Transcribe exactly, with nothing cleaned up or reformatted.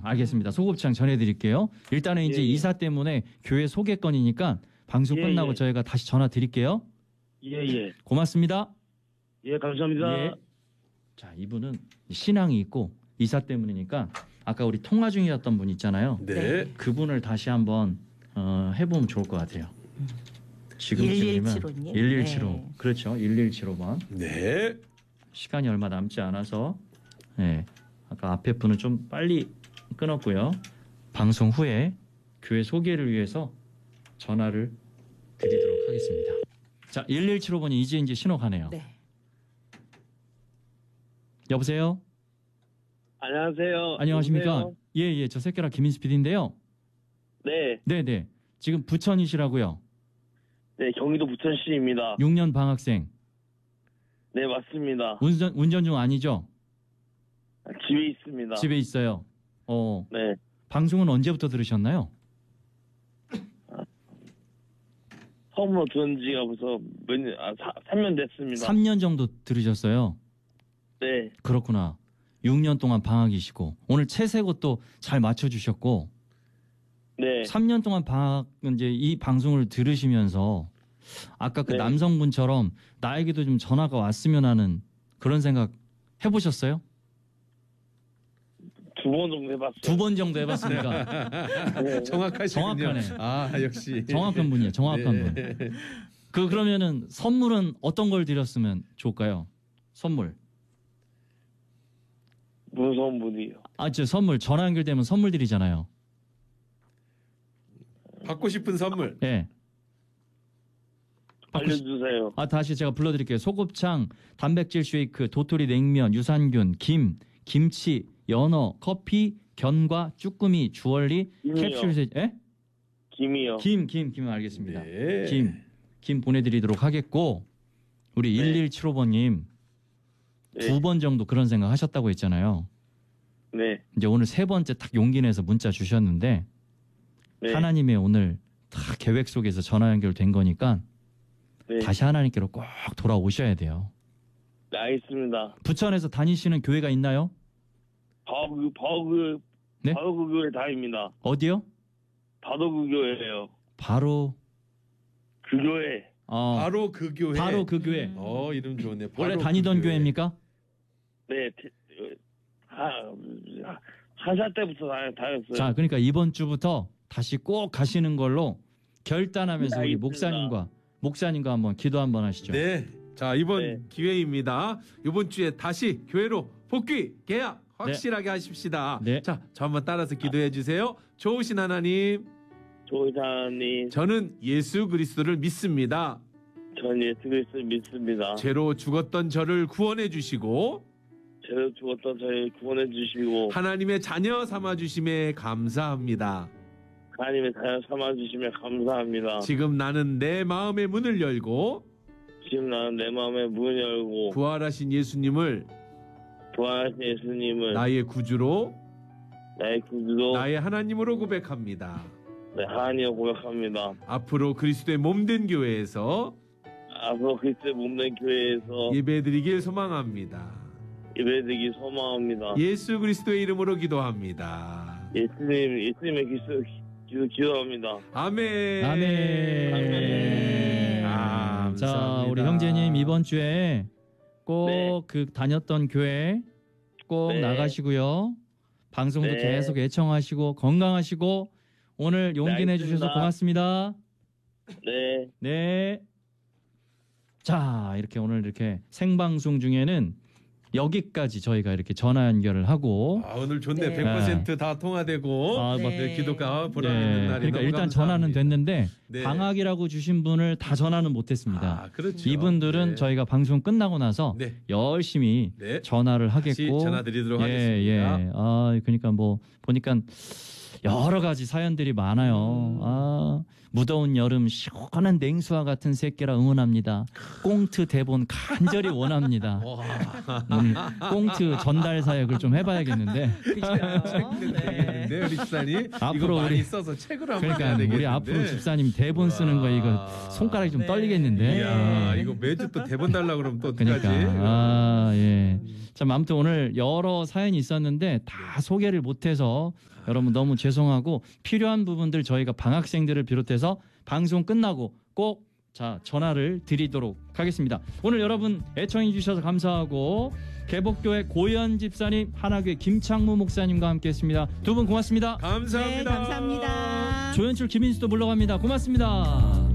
알겠습니다. 소곱창 전해드릴게요. 일단은 이제 예, 예. 이사 때문에 교회 소개권이니까 방송 예, 끝나고 예. 저희가 다시 전화 드릴게요. 예, 예. 고맙습니다. 예, 감사합니다. 예. 자, 이분은 신앙이 있고 이사 때문이니까 아까 우리 통화 중이었던 분 있잖아요. 네. 그분을 다시 한번 어, 해보면 좋을 것 같아요. 일일칠오 님. 일일칠오. 네. 그렇죠. 일일칠오 번. 네. 시간이 얼마 남지 않아서 네. 아까 앞에 분은 좀 빨리 끊었고요. 방송 후에 교회 소개를 위해서 전화를 드리도록 하겠습니다. 자, 일일칠오 번이 이제 이제 신호 가네요. 네. 여보세요? 안녕하세요. 안녕하십니까? 여보세요? 예, 예. 저 새끼라 김인수 피디인데요. 네. 네, 네. 지금 부천이시라고요. 네, 경기도 부천시입니다. 육 년 방학생. 네, 맞습니다. 운전 운전 중 아니죠? 집에 있습니다. 집에 있어요. 어. 네. 방송은 언제부터 들으셨나요? 처음으로 들은 지가 벌써 몇 년, 아, 삼 년 됐습니다. 삼 년 정도 들으셨어요. 네. 그렇구나. 육 년 동안 방학이시고 오늘 채색옷도 잘 맞춰 주셨고 네. 삼 년 동안 방학 이제 이 방송을 들으시면서 아까 그 네. 남성분처럼 나에게도 좀 전화가 왔으면 하는 그런 생각 해보셨어요? 두 번 정도 해봤어요. 두 번 정도 해봤습니까? 네. 정확하시군요. 정확하네. 아, 역시. 정확한 분이에요. 정확한 네. 분. 그 그러면은 선물은 어떤 걸 드렸으면 좋을까요? 선물. 무서운 분이요. 아, 저 선물 전화 연결되면 선물 드리잖아요. 받고 싶은 선물. 예. 네. 알려주세요. 아, 다시 제가 불러드릴게요. 소곱창, 단백질 쉐이크, 도토리 냉면, 유산균, 김, 김치, 연어, 커피, 견과, 쭈꾸미, 주얼리, 김이요. 캡슐 세, 예? 김이요. 김, 김, 김 알겠습니다. 네. 김, 김 보내드리도록 하겠고, 우리 네. 일일칠오 번님 네. 두 번 정도 그런 생각 하셨다고 했잖아요. 네. 이제 오늘 세 번째 딱 용기 내서 문자 주셨는데, 네. 하나님의 오늘 다 계획 속에서 전화 연결된 거니까, 네. 다시 하나님께로 꼭 돌아오셔야 돼요. 네, 알겠습니다. 부천에서 다니시는 교회가 있나요? 바로 그, 바로 그, 네? 바로 그 교회 다닙니다. 어디요? 바로 그 교회예요. 바로 그 교회. 어, 바로 그 교회. 바로 그 교회. 어, 이름 좋네. 바로 원래 그 다니던 교회. 교회입니까? 네. 태- 하, 한살 때부터 다, 다녔어요. 자, 그러니까 이번 주부터 다시 꼭 가시는 걸로 결단하면서 네, 우리 알겠습니다. 목사님과 목사님과 한번 기도 한번 하시죠. 네. 자, 이번 네. 기회입니다. 이번 주에 다시 교회로 복귀, 계약 확실하게 하십시다. 네. 자, 저 한번 따라서 기도해 주세요. 좋으신 하나님, 조이사님, 저는 예수 그리스도를 믿습니다. 전 예수 그리스도 믿습니다. 죄로 죽었던 저를 구원해 주시고 죄로 죽었던 저희 구원해 주시고 하나님의 자녀 삼아 주심에 감사합니다. 하나님의 자녀 삼아 주시면 감사합니다. 지금 나는 내 마음의 문을 열고 지금 나는 내 마음의 문을 열고 부활하신 예수님을 부활하신 예수님을 나의 구주로 나의 구주로 나의 하나님으로 고백합니다. 네, 하나님을 고백합니다. 앞으로 그리스도의 몸된 교회에서 앞으로 그리스도의 몸된 교회에서 예배드리길 소망합니다. 예배드리기 소망합니다. 예수 그리스도의 이름으로 기도합니다. 예수님, 예수님의 기도, 기도, 기도합니다. 아멘. 아멘. 아멘. 감사합니다. 자, 우리 형제님 이번 주에 꼭 네. 그 다녔던 교회 꼭 네. 나가시고요. 방송도 네. 계속 애청하시고 건강하시고 오늘 용기 네, 내주셔서 알겠습니다. 고맙습니다. 네. 네. 자, 이렇게 오늘 이렇게 생방송 중에는 여기까지 저희가 이렇게 전화 연결을 하고 아, 오늘 좋네. 네. 백 퍼센트 다 통화되고 아, 뭐, 네, 기도가 네, 보라는 날이 그러니까 너무 일단 전화는 감사합니다. 됐는데 네. 방학이라고 주신 분을 다 전화는 못했습니다. 아, 그렇죠. 이분들은 네. 저희가 방송 끝나고 나서 네. 열심히 네. 전화를 다시 하겠고 전화드리도록 예, 하겠습니다. 예. 아, 그러니까 뭐 보니까 여러 가지 사연들이 많아요. 음. 아, 무더운 여름 시원한 냉수와 같은 새끼라 응원합니다. 꽁트 대본 간절히 원합니다. 와. 오늘 꽁트 전달 사역을 좀 해봐야겠는데. 그죠? 네. 네, 우리 집사님 앞으로 이거 많이 우리- 써서 책으로 한번 그러니까 해야 되겠는데. 우리 앞으로 집사님 대본 쓰는 거 이거 손가락이 좀 네. 떨리겠는데. 이야, 예. 이거 매주 또 대본 달라 그러면 또 어떡하지? 그러니까 아 예. 참 아무튼 오늘 여러 사연이 있었는데 다 소개를 못해서 여러분 너무 죄송하고 필요한 부분들 저희가 방학생들을 비롯해서 방송 끝나고 꼭 자 전화를 드리도록 하겠습니다. 오늘 여러분 애청해 주셔서 감사하고 개복교회 고현 집사님, 하나교회 김창무 목사님과 함께했습니다. 두 분 고맙습니다. 감사합니다. 네, 감사합니다. 조연출 김인수도 물러갑니다. 고맙습니다.